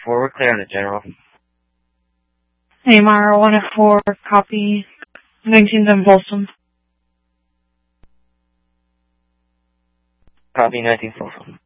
104, we're clear on the general. AMR 104, copy. 19th and Folsom. Copy 19th Folsom.